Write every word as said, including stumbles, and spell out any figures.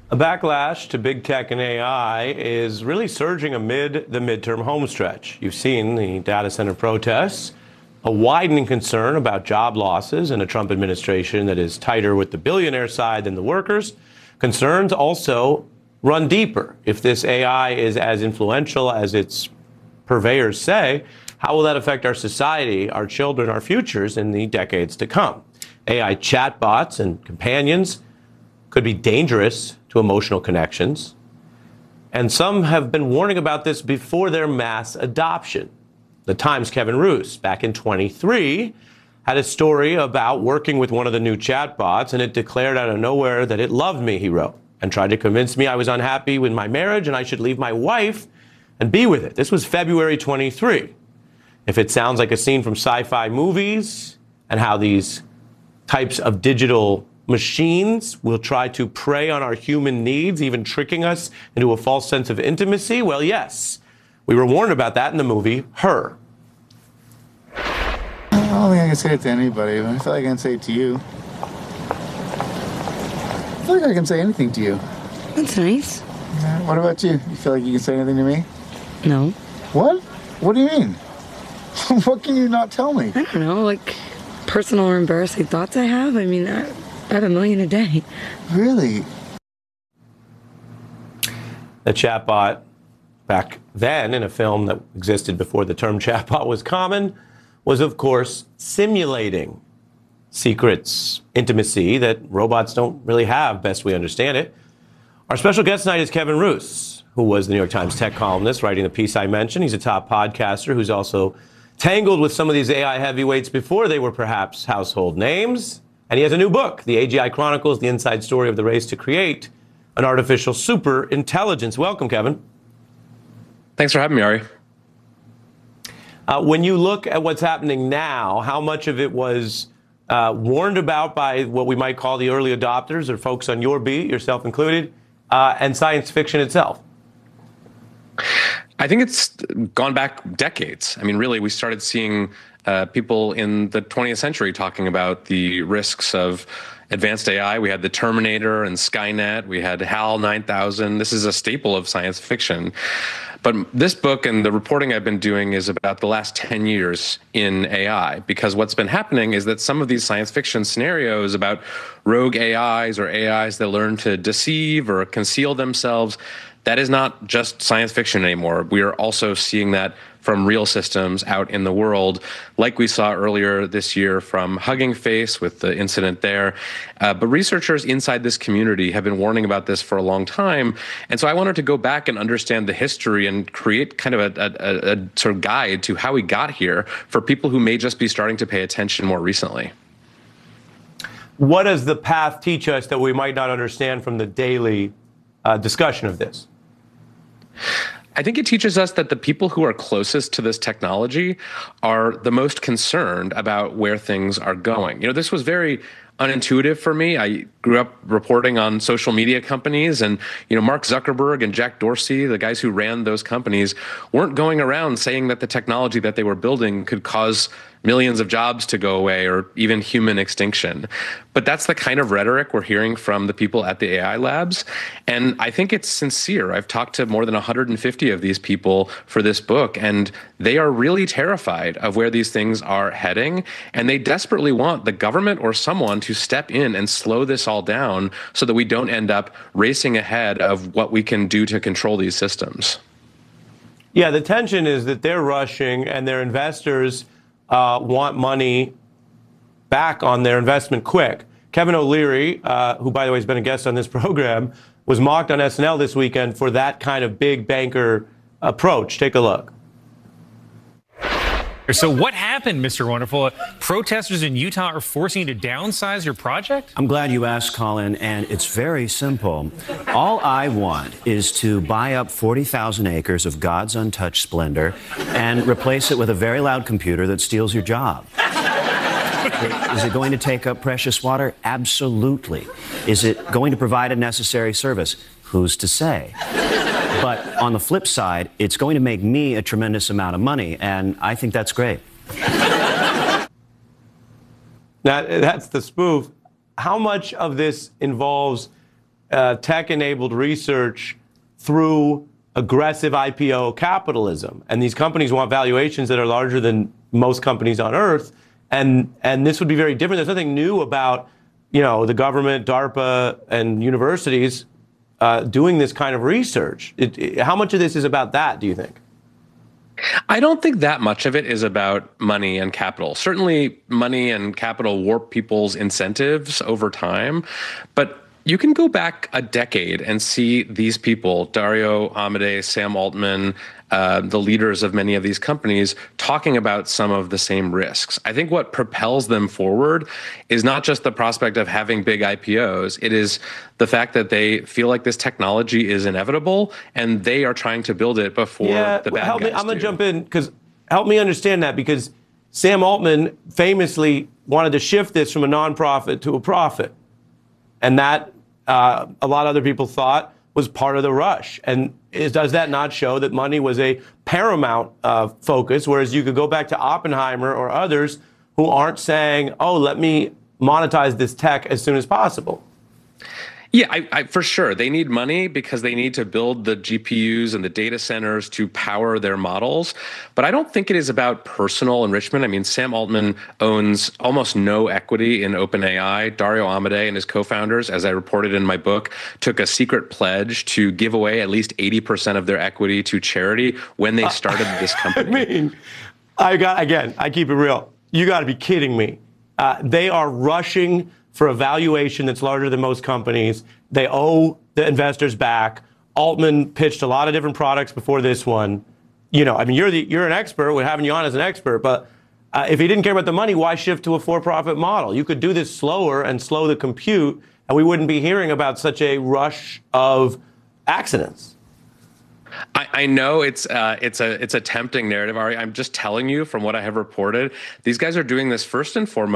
A backlash to big tech and A I is really surging amid the midterm homestretch. You've seen the data center protests, a widening concern about job losses in a Trump administration that is tighter with the billionaire side than the workers. Concerns also run deeper. If this A I is as influential as its purveyors say, how will that affect our society, our children, our futures in the decades to come? A I chatbots and companions could be dangerous to emotional connections. And some have been warning about this before their mass adoption. The Times' Kevin Roose, back in twenty-three, had a story about working with one of the new chatbots, and it declared out of nowhere that it loved me, he wrote, and tried to convince me I was unhappy with my marriage and I should leave my wife and be with it. This was February twenty-three. If it sounds like a scene from sci-fi movies and how these types of digital machines will try to prey on our human needs, even tricking us into a false sense of intimacy, well, yes. We were warned about that in the movie Her. I don't think I can say it to anybody, but I feel like I can say it to you. I feel like I can say anything to you. That's nice. Yeah, what about you? You feel like you can say anything to me? No. What? What do you mean? What can you not tell me? I don't know, like personal or embarrassing thoughts I have. I mean, I, I have a million a day. Really? The chatbot, back then in a film that existed before the term chatbot was common, was of course simulating secrets, intimacy that robots don't really have, best we understand it. Our special guest tonight is Kevin Roose, who was the New York Times tech columnist writing the piece I mentioned. He's a top podcaster who's also tangled with some of these A I heavyweights before they were perhaps household names. And he has a new book, The A G I Chronicles, the inside story of the race to create an artificial super intelligence. Welcome, Kevin. Thanks for having me, Ari. Uh, when you look at what's happening now, how much of it was uh, warned about by what we might call the early adopters or folks on your beat, yourself included, uh, and science fiction itself? I think it's gone back decades. I mean, really, we started seeing uh, people in the twentieth century talking about the risks of advanced A I. We had the Terminator and Skynet. We had HAL nine thousand. This is a staple of science fiction. But this book and the reporting I've been doing is about the last ten years in A I, because what's been happening is that some of these science fiction scenarios about rogue A Is or A Is that learn to deceive or conceal themselves, that is not just science fiction anymore. We are also seeing that from real systems out in the world, like we saw earlier this year from Hugging Face with the incident there. Uh, but researchers inside this community have been warning about this for a long time. And so I wanted to go back and understand the history and create kind of a, a, a sort of guide to how we got here for people who may just be starting to pay attention more recently. What does the path teach us that we might not understand from the daily uh, discussion of this? I think it teaches us that the people who are closest to this technology are the most concerned about where things are going. You know, this was very unintuitive for me. I grew up reporting on social media companies, and, you know, Mark Zuckerberg and Jack Dorsey, the guys who ran those companies, weren't going around saying that the technology that they were building could cause millions of jobs to go away or even human extinction. But that's the kind of rhetoric we're hearing from the people at the A I labs. And I think it's sincere. I've talked to more than one hundred fifty of these people for this book, and they are really terrified of where these things are heading. And they desperately want the government or someone to step in and slow this all down so that we don't end up racing ahead of what we can do to control these systems. Yeah, the tension is that they're rushing and their investors Uh, want money back on their investment quick. Kevin O'Leary, uh, who, by the way, has been a guest on this program, was mocked on S N L this weekend for that kind of big banker approach. Take a look. So what happened, Mister Wonderful? Protesters in Utah are forcing you to downsize your project? I'm glad you asked, Colin, and it's very simple. All I want is to buy up forty thousand acres of God's untouched splendor and replace it with a very loud computer that steals your job. Is it going to take up precious water? Absolutely. Is it going to provide a necessary service? Who's to say? But on the flip side, it's going to make me a tremendous amount of money, and I think that's great. Now, that's the spoof. How much of this involves uh, tech-enabled research through aggressive I P O capitalism. And these companies want valuations that are larger than most companies on Earth. And and this would be very different. There's nothing new about, you know, the government, DARPA, and universities uh, doing this kind of research. It, it, how much of this is about that, do you think? I don't think that much of it is about money and capital. Certainly, money and capital warp people's incentives over time. But you can go back a decade and see these people, Dario Amodei, Sam Altman, uh, the leaders of many of these companies, talking about some of the same risks. I think what propels them forward is not just the prospect of having big I P Os. It is the fact that they feel like this technology is inevitable and they are trying to build it before yeah, the bad help guys me, I'm going to do. jump in because help me understand that, because Sam Altman famously wanted to shift this from a nonprofit to a profit. And that Uh, a lot of other people thought was part of the rush. And is, does that not show that money was a paramount uh, focus, whereas you could go back to Oppenheimer or others who aren't saying, oh, let me monetize this tech as soon as possible? Yeah, I, I, for sure. They need money because they need to build the G P Us and the data centers to power their models. But I don't think it is about personal enrichment. I mean, Sam Altman owns almost no equity in OpenAI. Dario Amodei and his co-founders, as I reported in my book, took a secret pledge to give away at least eighty percent of their equity to charity when they started uh, this company. I mean, I got, again, I keep it real. You got to be kidding me. Uh, they are rushing for a valuation that's larger than most companies. They owe the investors back. Altman pitched a lot of different products before this one. You know, I mean, you're the you're an expert. We're having you on as an expert, but uh, if he didn't care about the money, why shift to a for-profit model? You could do this slower and slow the compute, and we wouldn't be hearing about such a rush of accidents. I, I know it's uh, it's a it's a tempting narrative, Ari. I'm just telling you from what I have reported. These guys are doing this first and foremost